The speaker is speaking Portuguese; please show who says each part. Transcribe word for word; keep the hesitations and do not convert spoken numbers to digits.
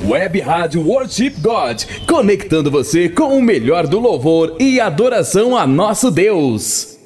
Speaker 1: Web Rádio Worship God, conectando você com o melhor do louvor e adoração a nosso Deus.